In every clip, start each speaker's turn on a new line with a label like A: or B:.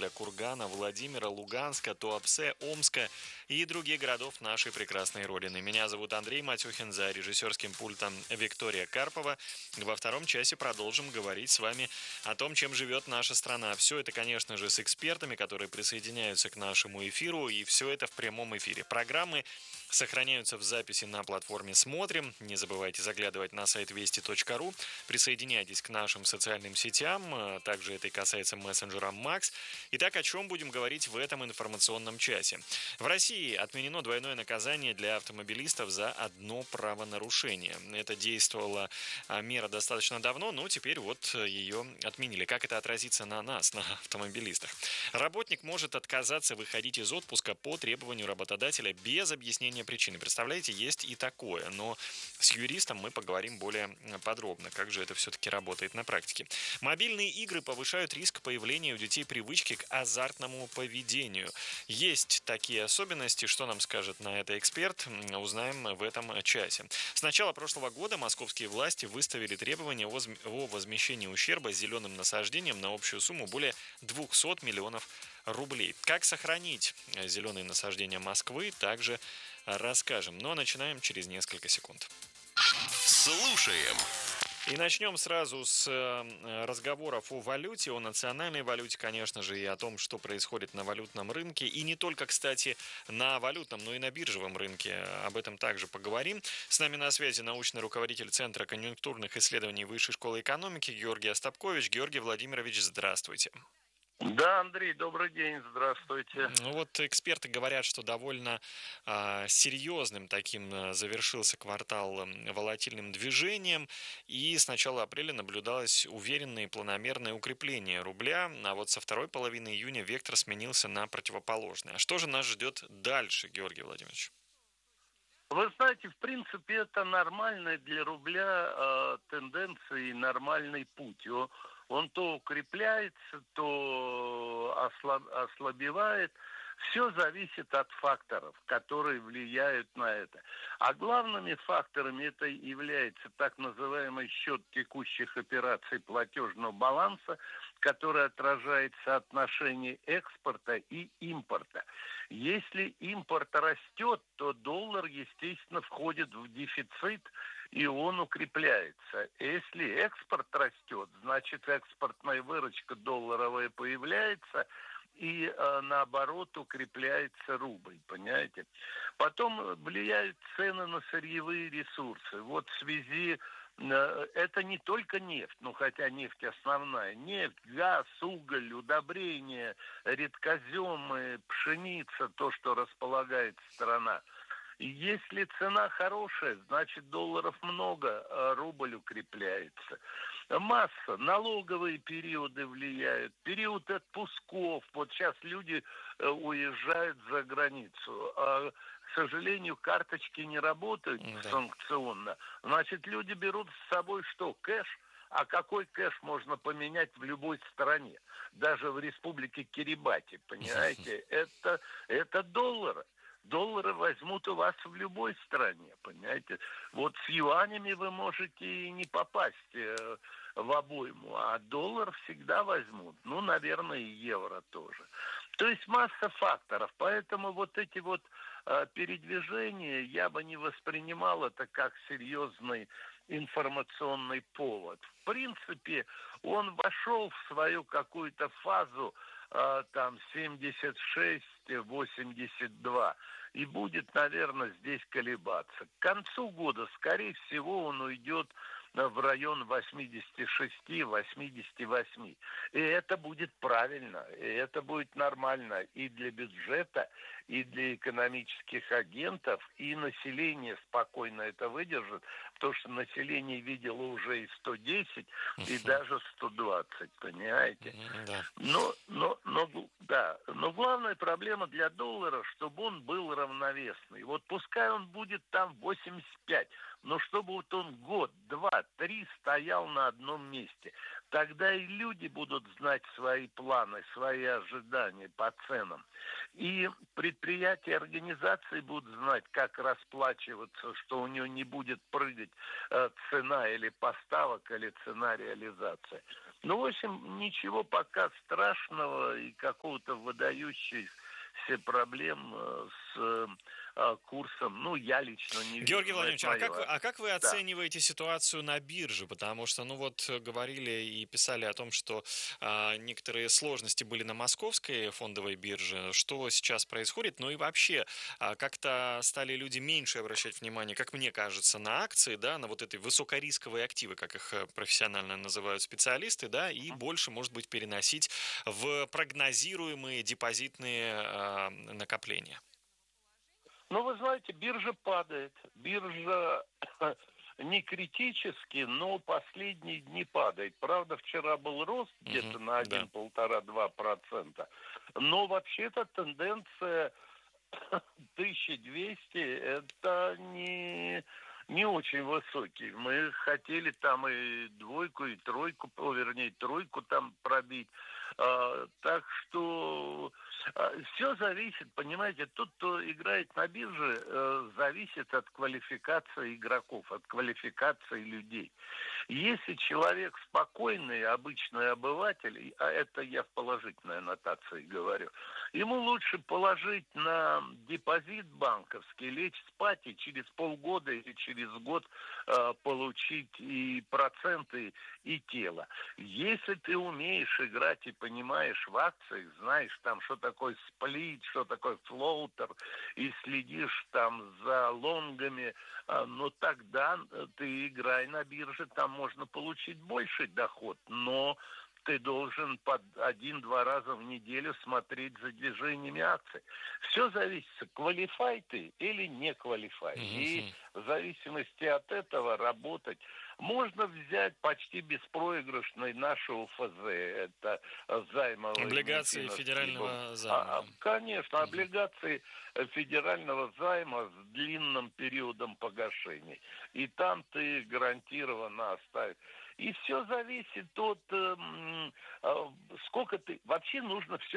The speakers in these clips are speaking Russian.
A: Мариуполя, Кургана, Владимира, Луганска, Туапсе, Омска и других городов нашей прекрасной родины. Меня зовут Андрей Матюхин, за режиссерским пультом Виктория Карпова. Во втором часе продолжим говорить с вами о том, чем живет наша страна. Все это, конечно же, с экспертами, которые присоединяются к нашему эфиру, и все это в прямом эфире. Программы сохраняются в записи на платформе «Смотрим». Не забывайте заглядывать на сайт вести.ру. Присоединяйтесь к нашим социальным сетям. Также это и касается мессенджера Макс. Итак, о чем будем говорить в этом информационном часе? В России отменено двойное наказание для автомобилистов за одно правонарушение. Это действовала мера достаточно давно, но теперь вот ее отменили. Как это отразится на нас, на автомобилистах? Работник может отказаться выходить из отпуска по требованию работодателя без объяснения причины. Представляете, есть и такое, но с юристом мы поговорим более подробно, как же это все-таки работает на практике. Мобильные игры повышают риск появления у детей привычки к азартному поведению. Есть такие особенности, что нам скажет на это эксперт, узнаем в этом часе. С начала прошлого года московские власти выставили требования о возмещении ущерба зеленым насаждениям на общую сумму более 200 миллионов рублей. Как сохранить зеленые насаждения Москвы, также расскажем. Но начинаем через несколько секунд.
B: Слушаем.
A: И начнем сразу с разговоров о валюте, о национальной валюте, конечно же, и о том, что происходит на валютном рынке. И не только, кстати, на валютном, но и на биржевом рынке. Об этом также поговорим. С нами на связи научный руководитель Центра конъюнктурных исследований Высшей школы экономики Георгий Остапкович. Георгий Владимирович, здравствуйте.
C: Да, Андрей, добрый день, здравствуйте.
A: Ну вот эксперты говорят, что довольно серьезным таким завершился квартал волатильным движением, и с начала апреля наблюдалось уверенное и планомерное укрепление рубля, а вот со второй половины июня вектор сменился на противоположный. А что же нас ждет дальше, Георгий Владимирович?
C: Вы знаете, в принципе, это нормальная для рубля тенденция и нормальный путь. Он то укрепляется, то ослабевает. Все зависит от факторов, которые влияют на это. А главными факторами это является так называемый счет текущих операций платежного баланса, который отражает соотношение экспорта и импорта. Если импорт растет, то доллар, естественно, входит в дефицит, и он укрепляется. Если экспорт растет, значит экспортная выручка долларовая появляется, и наоборот укрепляется рубль, понимаете? Потом влияют цены на сырьевые ресурсы. Вот в связи это не только нефть, ну хотя нефть основная. Нефть, газ, уголь, удобрения, редкоземы, пшеница, то, что располагает страна. И если цена хорошая, значит долларов много, а рубль укрепляется. Масса, налоговые периоды влияют, период отпусков. Вот сейчас люди уезжают за границу, а, к сожалению, карточки не работают санкционно. Значит, люди берут с собой что? Кэш. А какой кэш можно поменять в любой стране? Даже в республике Кирибати, понимаете? Это доллары. Доллары возьмут у вас в любой стране, понимаете? Вот с юанями вы можете и не попасть в обойму, а доллар всегда возьмут. Ну, наверное, и евро тоже. То есть масса факторов. Поэтому вот эти вот передвижения я бы не воспринимал это как серьезный информационный повод. В принципе, он вошел в свою какую-то фазу там 76-82 и будет, наверное, здесь колебаться. К концу года, скорее всего, он уйдет в район 86-88. И это будет правильно, и это будет нормально и для бюджета, и для экономических агентов, и население спокойно это выдержит, потому что население видело уже и 110, и даже 120, понимаете? Но главная проблема для доллара, чтобы он был равновесный. Вот пускай он будет там 85, но чтобы вот он год, два, три стоял на одном месте. Тогда и люди будут знать свои планы, свои ожидания по ценам. И предприятия, организации будут знать, как расплачиваться, что у него не будет прыгать цена или поставок, или цена реализации. Ну, в общем, ничего пока страшного и какого-то выдающихся проблем с курсом, ну, я лично не
A: Георгий
C: вижу, но это
A: Владимирович,
C: мое.
A: а как вы
C: Да.
A: оцениваете ситуацию на бирже? Потому что, ну вот, говорили и писали о том, что некоторые сложности были на московской фондовой бирже. Что сейчас происходит? Ну и вообще, как-то стали люди меньше обращать внимание, как мне кажется, на акции, да, на вот эти высокорисковые активы, как их профессионально называют специалисты, да, и больше, может быть, переносить в прогнозируемые депозитные накопления.
C: Ну, вы знаете, биржа падает. Биржа не критически, но последние дни падает. Правда, вчера был рост где-то
A: Мгм,
C: на
A: да.
C: 1,5-2%. Но вообще-то тенденция 1200 это не очень высокий. Мы хотели там и двойку, и тройку, вернее, тройку там пробить. Так что все зависит, понимаете, тот, кто играет на бирже, зависит от квалификации игроков, от квалификации людей. Если человек спокойный, обычный обыватель, а это я в положительной аннотации говорю, ему лучше положить на депозит банковский, лечь спать и через полгода или через год получить и проценты, и тело. Если ты умеешь играть и понимаешь в акциях, знаешь там, что такое сплит, что такое флоутер, и следишь там за лонгами, ну тогда ты играй на бирже, там можно получить больший доход, но ты должен по 1-2 раза в неделю смотреть за движениями акций. Все зависит, квалифай ты или не квалифай. И
A: Мгм.
C: в зависимости от этого работать. Можно взять почти беспроигрышный наш УФЗ, это займовый
A: Облигации
C: Минфиновский был.
A: федерального займа.
C: Конечно,
A: Мгм.
C: облигации федерального займа с длинным периодом погашений. И там ты гарантированно оставишь. И все зависит от сколько ты... Вообще нужно все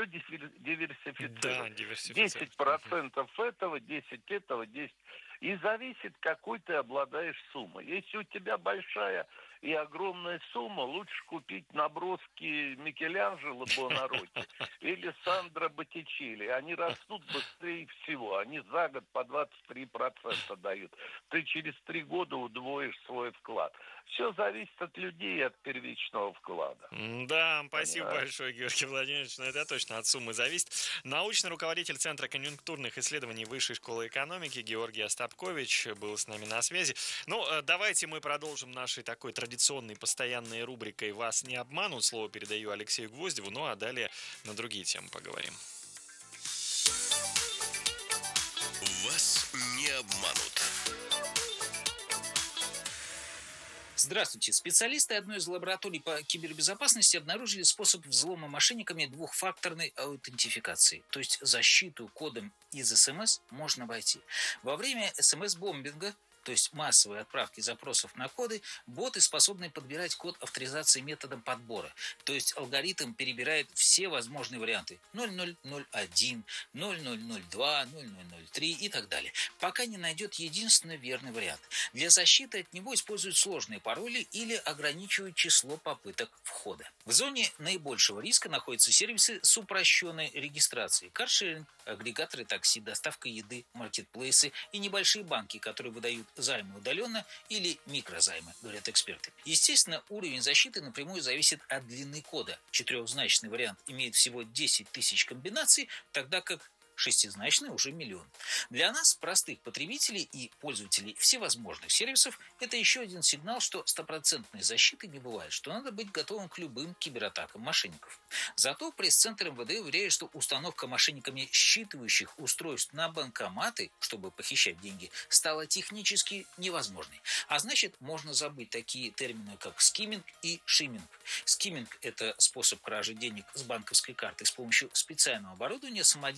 A: Да,
C: диверсифицировать.
A: диверсифицировать. Мгм.
C: 10% этого, 10 этого, 10... И зависит, какой ты обладаешь суммой. Если у тебя большая и огромная сумма, лучше купить наброски Микеланджело Буонаротти или Сандро Боттичелли. Они растут быстрее всего. Они за год по 23% дают. Ты через 3 года удвоишь свой вклад. Все зависит от людей и от первичного вклада.
A: Да, спасибо
C: Понимаешь?
A: большое, Георгий Владимирович. Но это точно от суммы зависит. Научный руководитель Центра конъюнктурных исследований Высшей школы экономики Георгий Остапкович был с нами на связи. Ну, давайте мы продолжим нашей такой традиционной постоянной рубрикой «Вас не обманут». Слово передаю Алексею Гвоздеву, ну а далее на другие темы поговорим.
B: Вас не обманут.
D: Здравствуйте. Специалисты одной из лабораторий по кибербезопасности обнаружили способ взлома мошенниками двухфакторной аутентификации, то есть защиту кодом из СМС можно обойти. Во время СМС-бомбинга, то есть массовой отправки запросов на коды, боты способны подбирать код авторизации методом подбора, то есть алгоритм перебирает все возможные варианты 0001, 0002, 0003 и так далее, пока не найдет единственный верный вариант. Для защиты от него используют сложные пароли или ограничивают число попыток входа. В зоне наибольшего риска находятся сервисы с упрощенной регистрацией, каршеринг, агрегаторы такси, доставка еды, маркетплейсы и небольшие банки, которые выдают займы удаленно или микрозаймы, говорят эксперты. Естественно, уровень защиты напрямую зависит от длины кода. Четырехзначный вариант имеет всего 10 тысяч комбинаций, тогда как шестизначный уже миллион. Для нас, простых потребителей и пользователей всевозможных сервисов, это еще один сигнал, что стопроцентной защиты не бывает, что надо быть готовым к любым кибератакам мошенников. Зато пресс-центр МВД уверяет, что установка мошенниками считывающих устройств на банкоматы, чтобы похищать деньги, стала технически невозможной. А значит, можно забыть такие термины, как скимминг и шимминг. Скимминг – это способ кражи денег с банковской карты с помощью специального оборудования, самодельного считывания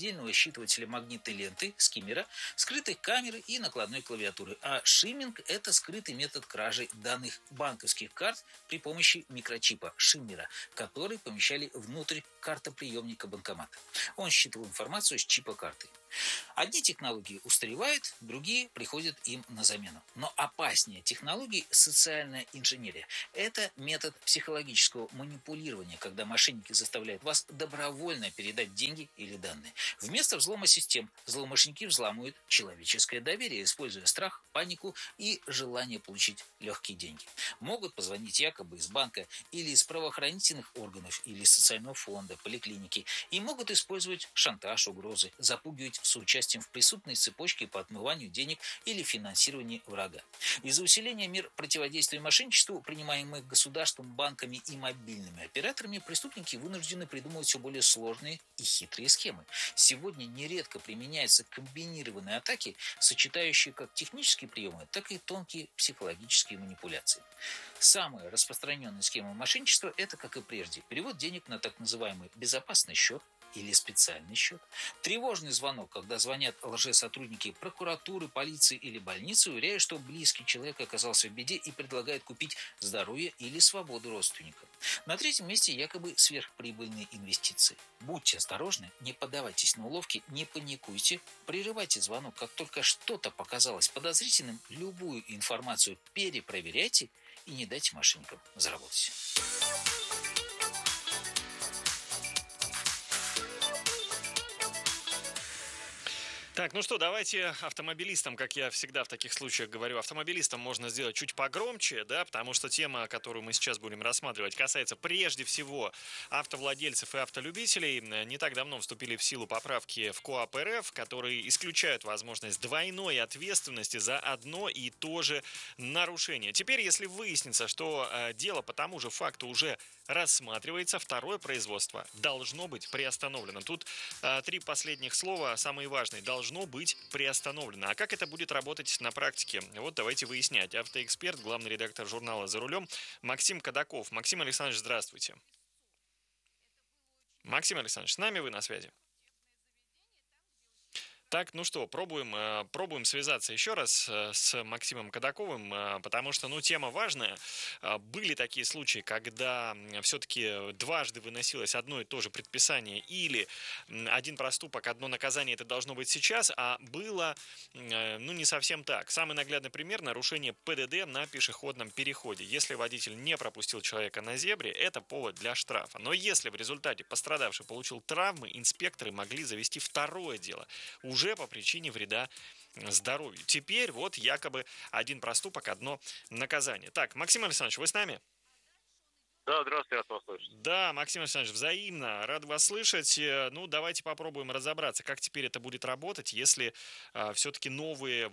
D: считывателя магнитной ленты, скиммера, скрытой камеры и накладной клавиатуры. А шимминг – это скрытый метод кражи данных банковских карт при помощи микрочипа шиммера, который помещали внутрь картоприемника банкомата. Он считывал информацию с чипа карты. Одни технологии устаревают, другие приходят им на замену. Но опаснее технологий социальная инженерия. Это метод психологического манипулирования, когда мошенники заставляют вас добровольно передать деньги или данные. Вместо взлома систем злоумышленники взламывают человеческое доверие, используя страх, панику и желание получить легкие деньги. Могут позвонить якобы из банка или из правоохранительных органов, или из социального фонда, поликлиники, и могут использовать шантаж, угрозы, запугивать с участием в преступной цепочке по отмыванию денег или финансированию врага. Из-за усиления мер противодействия мошенничеству, принимаемых государством, банками и мобильными операторами, преступники вынуждены придумывать все более сложные и хитрые схемы. Сегодня нередко применяются комбинированные атаки, сочетающие как технические приемы, так и тонкие психологические манипуляции. Самая распространенная схема мошенничества – это, как и прежде, перевод денег на так называемый безопасный счет или специальный счет, тревожный звонок, когда звонят лжесотрудники прокуратуры, полиции или больницы, уверяя, что близкий человек оказался в беде и предлагает купить здоровье или свободу родственника. На третьем месте якобы сверхприбыльные инвестиции. Будьте осторожны, не поддавайтесь на уловки, не паникуйте, прерывайте звонок, как только что-то показалось подозрительным, любую информацию перепроверяйте и не дайте мошенникам заработать.
A: Так, ну что, давайте автомобилистам, как я всегда в таких случаях говорю, автомобилистам можно сделать чуть погромче, да, потому что тема, которую мы сейчас будем рассматривать, касается прежде всего автовладельцев и автолюбителей. Не так давно вступили в силу поправки в КоАП РФ, которые исключают возможность двойной ответственности за одно и то же нарушение. Теперь, если выяснится, что дело по тому же факту уже рассматривается, второе производство должно быть приостановлено. Тут три последних слова, самые важные. Должно быть приостановлено. А как это будет работать на практике? Вот давайте выяснять. Автоэксперт, главный редактор журнала «За рулем» Максим Кадаков. Максим Александрович, здравствуйте. Максим Александрович, с нами вы на связи? Так, ну что, пробуем связаться еще раз с Максимом Кадаковым, потому что, тема важная. Были такие случаи, когда все-таки дважды выносилось одно и то же предписание или один проступок, одно наказание, это должно быть сейчас, а было, не совсем так. Самый наглядный пример – нарушение ПДД на пешеходном переходе. Если водитель не пропустил человека на зебре, это повод для штрафа. Но если в результате пострадавший получил травмы, инспекторы могли завести второе дело уже по причине вреда здоровью. Теперь вот якобы один проступок, одно наказание. Так, Максим Александрович, вы с нами?
C: Да, здравствуйте, рад вас слышать.
A: Да, Максим Александрович, взаимно. Рад вас слышать. Давайте попробуем разобраться, как теперь это будет работать, если все-таки новые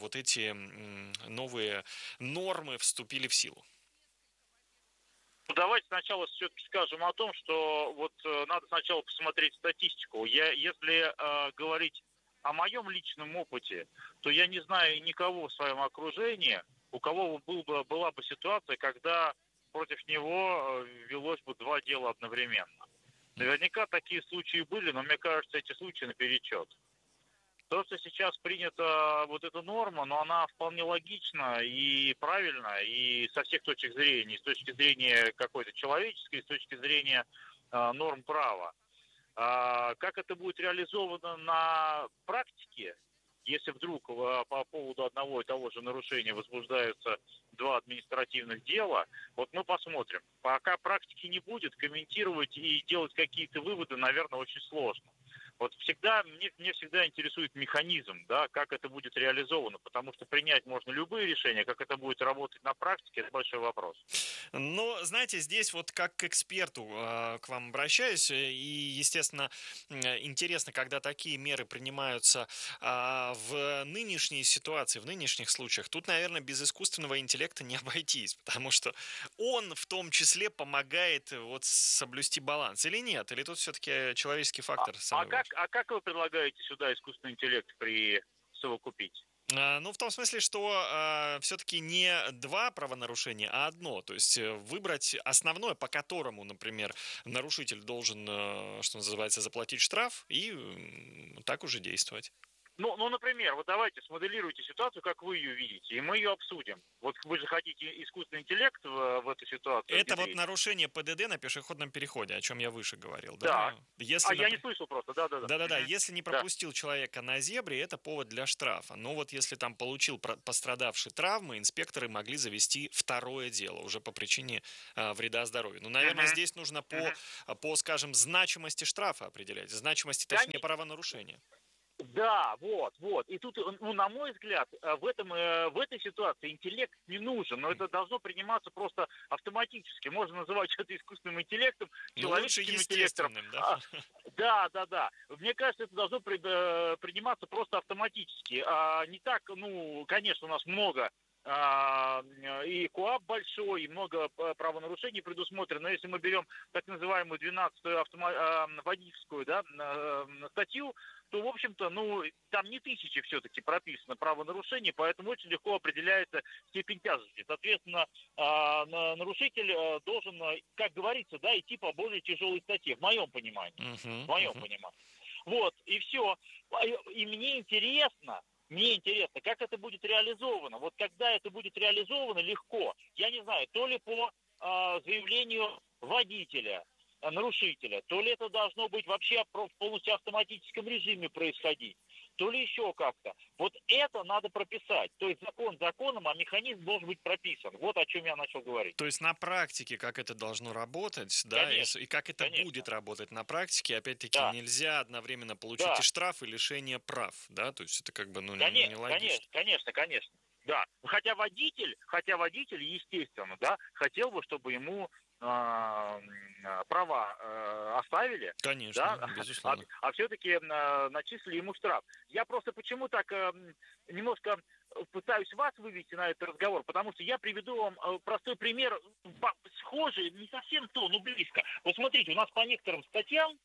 A: нормы вступили в силу.
E: Давайте сначала все-таки скажем о том, что надо сначала посмотреть статистику. Если говорить о моем личном опыте, то я не знаю никого в своем окружении, у кого была бы ситуация, когда против него велось бы два дела одновременно. Наверняка такие случаи были, но мне кажется, эти случаи наперечет. То, что сейчас принята вот эта норма, но она вполне логична и правильна, и со всех точек зрения, и с точки зрения какой-то человеческой, и с точки зрения норм права. Как это будет реализовано на практике, если вдруг по поводу одного и того же нарушения возбуждаются два административных дела, вот мы посмотрим. Пока практики не будет, комментировать и делать какие-то выводы, наверное, очень сложно. Вот меня всегда интересует механизм, да, как это будет реализовано, потому что принять можно любые решения, как это будет работать на практике, это большой вопрос.
A: Но, знаете, здесь вот как к эксперту к вам обращаюсь, и, естественно, интересно, когда такие меры принимаются в нынешней ситуации, в нынешних случаях, тут, наверное, без искусственного интеллекта не обойтись, потому что он в том числе помогает соблюсти баланс, или нет? Или тут все-таки человеческий фактор самый важный?
E: Как вы предлагаете сюда искусственный интеллект присовокупить?
A: Ну, в том смысле, что все-таки не два правонарушения, а одно. То есть выбрать основное, по которому, например, нарушитель должен, что называется, заплатить штраф и так уже действовать.
E: Ну, например, вот давайте смоделируйте ситуацию, как вы ее видите, и мы ее обсудим. Вот вы же хотите искусственный интеллект в эту ситуацию
A: Это вот
E: внедрить.
A: нарушение ПДД на пешеходном переходе, о чем я выше говорил,
E: Так.
A: да? Если,
E: Я не слышал просто, да-да-да.
A: Да-да-да,
E: Мгм.
A: если не
E: Да.
A: пропустил человека на зебре, это повод для штрафа. Но вот если там получил пострадавший травмы, инспекторы могли завести второе дело уже по причине вреда здоровью. Ну, наверное,
E: Мгм.
A: здесь нужно
E: Мгм.
A: по, скажем, значимости штрафа определять. Значимости,
E: Да,
A: точнее, правонарушения.
E: да, вот. И тут, ну, на мой взгляд, в этой ситуации интеллект не нужен, но это должно приниматься просто автоматически. Можно называть это искусственным интеллектом,
A: Ну, лучше
E: человеческим интеллектом.
A: естественным, да?
E: Да. Мне кажется, это должно приниматься просто автоматически. Не так, ну, конечно, у нас много и КоАП большой, и много правонарушений предусмотрено. Но если мы берем так называемую 12-ю водительскую, да, статью, то, в общем-то, ну, там не тысячи все-таки прописано правонарушений, поэтому очень легко определяется степень тяжести. Соответственно, нарушитель должен, как говорится, да, идти по более тяжелой статье, в моем понимании. В моем понимании. Вот, и все. И мне интересно, как это будет реализовано. Вот когда это будет реализовано, легко. Я не знаю, то ли по заявлению водителя, нарушителя, то ли это должно быть вообще в полностью автоматическом режиме происходить, то ли еще как-то. Вот это надо прописать. То есть закон законом, а механизм должен быть прописан. Вот о чем я начал говорить.
A: То есть на практике, как это должно работать, да,
E: Конечно,
A: и как это
E: конечно.
A: будет работать на практике, опять-таки,
E: Да,
A: нельзя одновременно получить
E: да.
A: и штраф, и лишение прав, да, то есть это как бы, ну, нелогично.
E: Конечно. Да. Хотя водитель, естественно, да, хотел бы, чтобы ему права оставили,
A: Конечно,
E: да,
A: безусловно.
E: а все-таки начислили ему штраф. Я просто почему так немножко пытаюсь вас вывести на этот разговор, потому что я приведу вам простой пример, схожий, не совсем то, но близко. Вот смотрите, у нас по некоторым статьям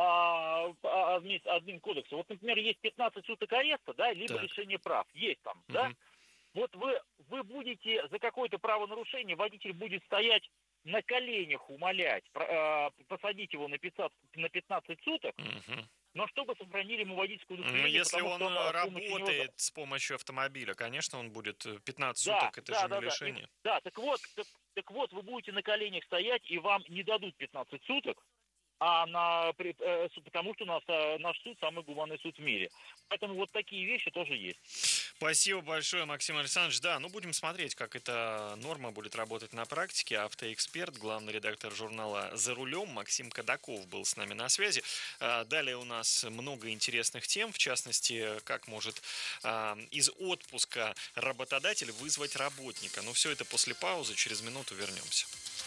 E: админ кодекса, вот, например, есть 15 суток ареста, да, либо
A: Так.
E: лишение прав, есть там, да. Вот вы будете за какое-то правонарушение, водитель будет стоять на коленях умолять, посадить его на 15 суток, но чтобы сохранили ему водительское
A: Ну,
E: удостоверение,
A: если
E: потому
A: он
E: что он с помощью него...
A: работает с помощью автомобиля, конечно, он будет 15
E: Да,
A: суток, это же не лишение.
E: так вот, вы будете на коленях стоять, и вам не дадут 15 суток, потому что у нас наш суд самый гуманный суд в мире. Поэтому вот такие вещи тоже есть.
A: Спасибо большое, Максим Александрович. Да, ну будем смотреть, как эта норма будет работать на практике. Автоэксперт, главный редактор журнала «За рулем» Максим Кадаков был с нами на связи. Далее у нас много интересных тем, в частности, как может из отпуска работодатель вызвать работника. Но все это после паузы, через минуту вернемся.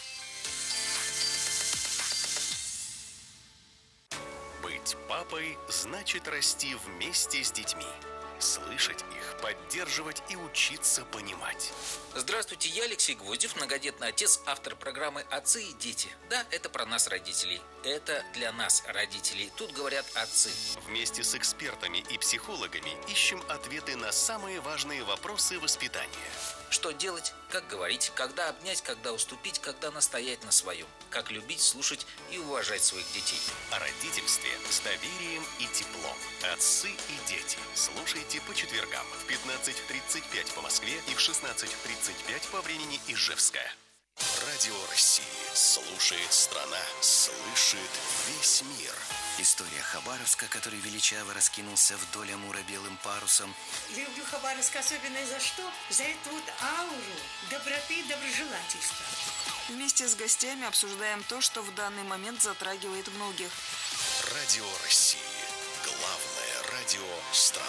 B: Быть папой значит расти вместе с детьми. Слышать их, поддерживать и учиться понимать.
D: Здравствуйте, я Алексей Гвоздев, многодетный отец, автор программы «Отцы и дети». Да, это про нас, родителей. Это для нас, родителей. Тут говорят отцы.
B: Вместе с экспертами и психологами ищем ответы на самые важные вопросы воспитания.
D: Что делать, как говорить, когда обнять, когда уступить, когда настоять на своем. Как любить, слушать и уважать своих детей.
B: О родительстве с доверием и теплом. Отцы и дети. Слушайте по четвергам в 15:35 по Москве и в 16:35 по времени Ижевска. Радио России. Слушает страна. Слышит весь мир.
F: История Хабаровска, который величаво раскинулся вдоль Амура белым парусом.
G: Люблю Хабаровск особенно за что? За эту вот ауру доброты и доброжелательства.
H: Вместе с гостями обсуждаем то, что в данный момент затрагивает многих.
B: Радио России. Главное радио страны.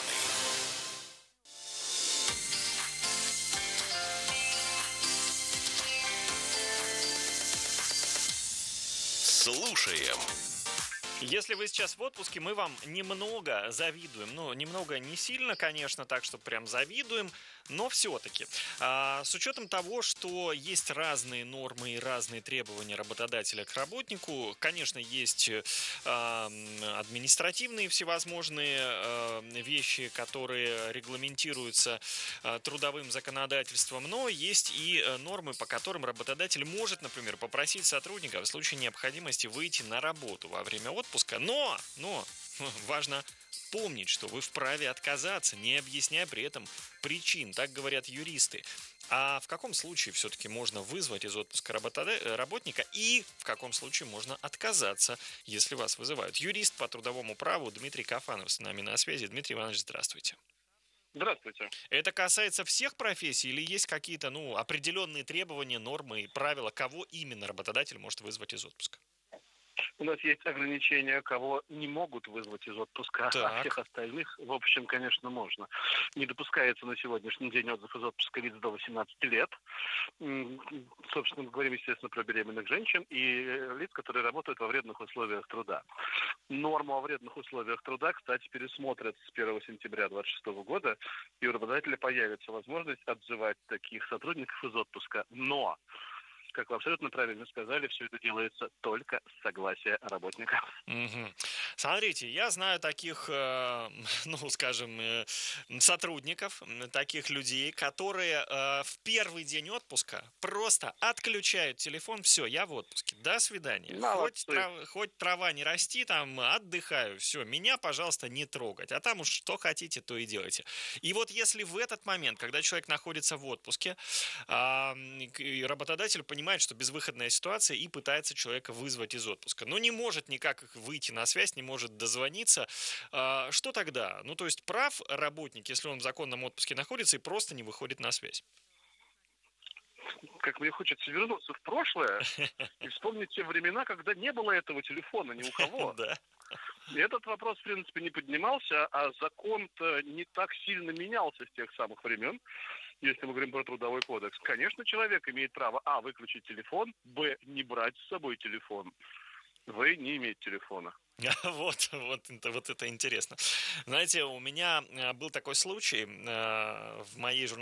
B: Слушаем
A: Если вы сейчас в отпуске, мы вам немного завидуем. Ну, немного не сильно, конечно, так, что прям завидуем, но все-таки. С учетом того, что есть разные нормы и разные требования работодателя к работнику, конечно, есть административные всевозможные вещи, которые регламентируются трудовым законодательством, но есть и нормы, по которым работодатель может, например, попросить сотрудника в случае необходимости выйти на работу во время отпуска, но важно помнить, что вы вправе отказаться, не объясняя при этом причин, так говорят юристы. А в каком случае все-таки можно вызвать из отпуска работника и в каком случае можно отказаться, если вас вызывают? Юрист по трудовому праву Дмитрий Кафанов с нами на связи. Дмитрий Иванович, здравствуйте.
I: Здравствуйте.
A: Это касается всех профессий или есть какие-то определенные требования, нормы и правила, кого именно работодатель может вызвать из отпуска?
I: У нас есть ограничения, кого не могут вызвать из отпуска, а всех остальных, в общем, конечно, можно. Не допускается на сегодняшний день отзыв из отпуска лиц до 18 лет. Собственно, мы говорим, естественно, про беременных женщин и лиц, которые работают во вредных условиях труда. Норму о вредных условиях труда, кстати, пересмотрят с 1 сентября 2026 года, и у работодателя появится возможность отзывать таких сотрудников из отпуска. Но, как вы абсолютно правильно сказали, все это делается только с согласия работника.
A: Угу. Смотрите, я знаю таких, сотрудников, таких людей, которые в первый день отпуска просто отключают телефон, все, я в отпуске, до свидания. Хоть трава не расти, там, отдыхаю, все, меня, пожалуйста, не трогать, а там уж что хотите, то и делайте. И вот если в этот момент, когда человек находится в отпуске, работодатель понимает, что безвыходная ситуация и пытается человека вызвать из отпуска, но не может никак выйти на связь, не может дозвониться, что тогда? То есть прав работник, если он в законном отпуске находится и просто не выходит на связь?
I: Как мне хочется вернуться в прошлое и вспомнить те времена, когда не было этого телефона ни у кого. И этот вопрос, в принципе, не поднимался, а закон-то не так сильно менялся с тех самых времен, если мы говорим про трудовой кодекс. Конечно, человек имеет право, выключить телефон, не брать с собой телефон. Вы не имеете телефона.
A: Вот это интересно. Знаете, у меня был такой случай в моей